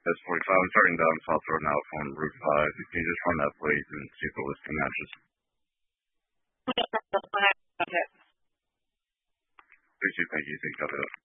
S45. I'm starting down South Road now from Route 5. Can you just run that plate and see if the listing matches? Thank you. Thank you. Got it.